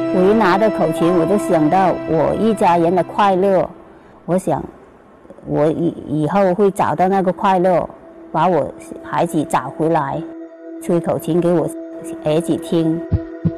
我一拿到口琴，我就想到我一家人的快乐。我想，我以后会找到那个快乐，把我孩子找回来，吹口琴给我儿子听。